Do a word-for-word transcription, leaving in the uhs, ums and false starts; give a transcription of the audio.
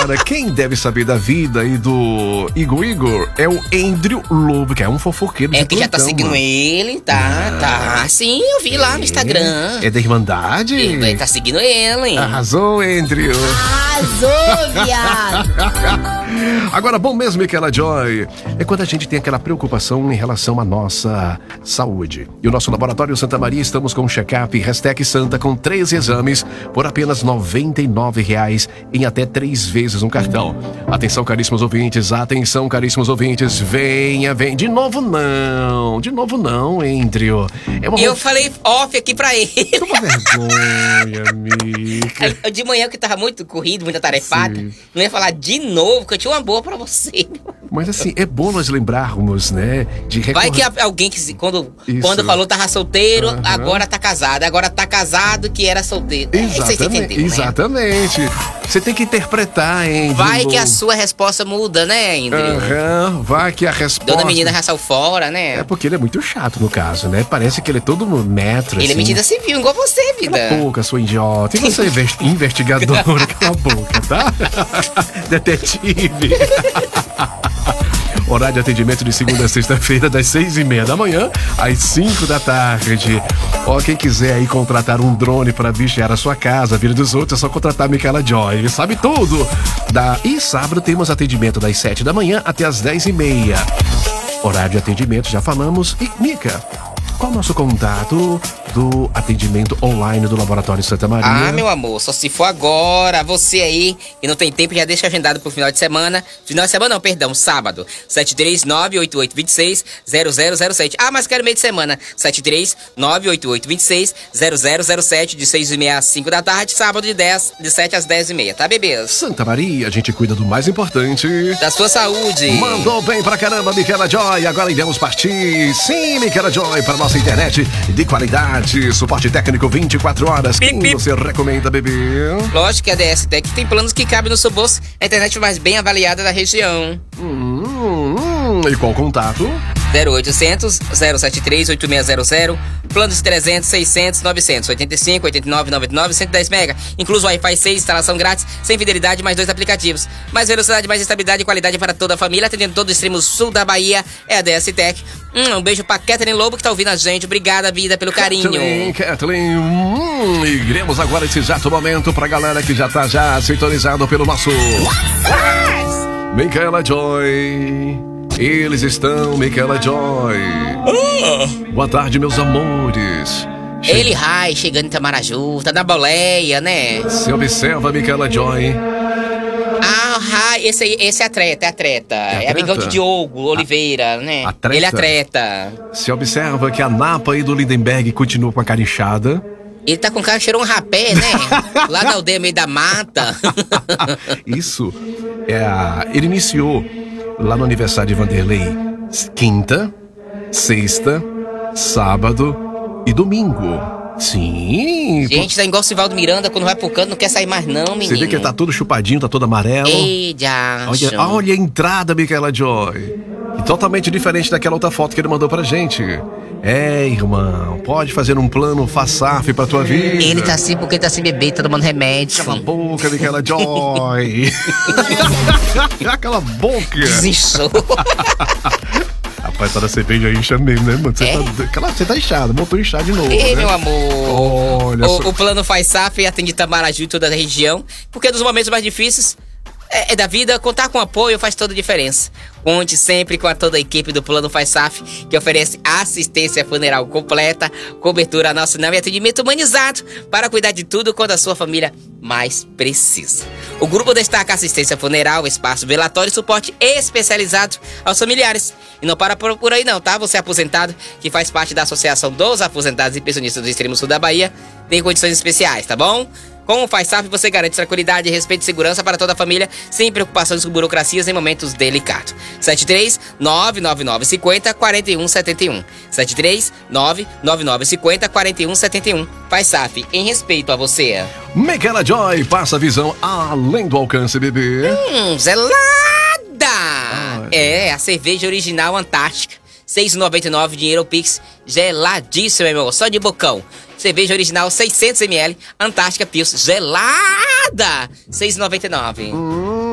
Agora, quem deve saber da vida e do Igor Igor é o Andrew Lobo, que é um fofoqueiro de É que já tá plantão, seguindo mano. ele, tá, tá. Sim, eu vi lá no Instagram. É da Irmandade? Ele tá seguindo ele. Arrasou, Andrew. Arrasou, viado. Agora, bom mesmo, Michaela Joy, é quando a gente tem aquela preocupação em relação à nossa saúde. E o nosso Laboratório Santa Maria, estamos com um check-up Hashtag Santa com três exames por apenas noventa e nove reais em até três vezes um cartão. Atenção, caríssimos ouvintes, atenção, caríssimos ouvintes, venha, vem. De novo não, de novo não, Andrew. É uma Eu falei off aqui pra ele. Toma vergonha, Mica. De manhã, que tava muito corrido, muito atarefado, Sim. não ia falar de novo, que eu tinha uma boa pra você. Mas assim, é bom nós lembrarmos, né, de Vai recordar. que alguém que se- quando, Isso. quando falou tava solteiro, Aham. agora tá casado. Agora tá casado que era solteiro. É, vocês Exatamente, entenderam, né? exatamente. Você tem que interpretar, hein? Vai que a Bruno? sua resposta muda, né, Andrew? Aham, vai que a resposta... Dona menina já saiu fora, né? É porque ele é muito chato, no caso, né? Parece que ele é todo no metro, Ele é assim. metida civil, igual você, vida. Cala a boca, sua idiota. E você, inves- investigadora, cala a boca, tá? Detetive. Horário de atendimento de segunda a sexta-feira, das seis e meia da manhã às cinco da tarde. Ó, quem quiser aí contratar um drone para vigiar a sua casa, a vida dos outros, é só contratar a Michaela Joy. Ele sabe tudo. Da... E sábado temos atendimento das sete da manhã até as dez e meia. Horário de atendimento, já falamos. E, Mica, qual é o nosso contato do atendimento online do Laboratório Santa Maria? Ah, meu amor, só se for agora. Você aí que não tem tempo, já deixa agendado pro final de semana. Final de semana não, perdão, sábado. sete três nove oito oito dois seis zero zero zero sete. Ah, mas quero meio de semana. sete três nove oito oito dois seis zero zero zero sete, de seis e meia às cinco da tarde. Sábado de, dez, de sete às dez e meia, tá, bebês? Santa Maria, a gente cuida do mais importante. Da sua saúde. Mandou bem pra caramba, Michaela Joy. Agora iremos partir. Sim, Michaela Joy, para nossa internet de qualidade. Suporte técnico vinte e quatro horas. Quem Pip, pip. você recomenda, bebê? Lógico que a D S Tech tem planos que cabem no seu bolso. A internet mais bem avaliada da região. Hum, hum, e qual contato? zero oitocentos, zero sete três, oito seis zero zero. Planos de trezentos, seiscentos, novecentos, oitenta e cinco, oitenta e nove, noventa e nove, cento e dez mega. Incluso Wi-Fi seis, instalação grátis, sem fidelidade, mais dois aplicativos. Mais velocidade, mais estabilidade e qualidade para toda a família, atendendo todo o extremo sul da Bahia. É a D S Tech. Hum, um beijo pra Catherine Lobo, que tá ouvindo a gente. Obrigada, vida, pelo carinho. Kathleen, Kathleen. Hum, e iremos agora esse exato momento pra galera que já tá já sintonizado pelo nosso... Michaela Joy. Eles estão, Michaela Joy. Boa tarde, meus amores. Che- Ele, Rai, chegando em Tamaraju, tá na boleia, né? Se observa, Michaela Joy. Ah, Rai, esse aí, esse é atleta, é atleta. É, atleta? amigão de Diogo Oliveira, né? atleta? Ele é atleta. Se observa que a Napa aí do Lindenberg continua com a cara inchada. Ele tá com cara que cheirou um rapé, né? Lá da aldeia, meio da mata. Isso. É a... Ele iniciou lá no aniversário de Vanderlei quinta, sexta, sábado e domingo. Sim. Gente, tá igual o Sivaldo Miranda, quando vai pro canto, não quer sair mais não, menino. Você vê que ele tá todo chupadinho, tá todo amarelo. Ei, Jason. Olha, olha a entrada, Michaela Joy. E totalmente diferente daquela outra foto que ele mandou pra gente. É, irmão, pode fazer um plano FASAF pra tua vida. Ele tá assim porque tá sem beber, tá tomando remédio. Cala a boca, Michaela Joy. Cala a boca. Desinchou. Rapaz, tá na cerveja incha mesmo, né, mano? Você É? tá, cala- você tá inchado, voltou a inchar de novo, Ei, né? meu amor. Olha só. O, o plano faz S A F e atende Tamaraju e toda a região, porque nos momentos mais difíceis é, é da vida, contar com apoio faz toda a diferença. Conte sempre com a toda a equipe do Plano Faz S A F, que oferece assistência funeral completa, cobertura nacional e atendimento humanizado para cuidar de tudo quando a sua família mais precisa. O grupo destaca assistência funeral, espaço velatório e suporte especializado aos familiares. E não para por, por aí não, tá? Você é aposentado, que faz parte da Associação dos Aposentados e Pensionistas do Extremo Sul da Bahia, tem condições especiais, tá bom? Com o Faz S A F, você garante tranquilidade, respeito e segurança para toda a família, sem preocupações com burocracias em momentos delicados. sete três nove nove nove cinco zero quatro um sete um. sete três nove nove nove cinco zero quatro um sete um. Faz S A F, em respeito a você. Michaela Joy passa a visão além do alcance, bebê. Hum, gelada! É, a cerveja original Antártica. seis reais e noventa e nove, dinheiro Pix, geladíssimo, meu irmão, só de bocão. Cerveja original seiscentos mililitros, Antártica Pils, gelada, seis reais e noventa e nove. Hum.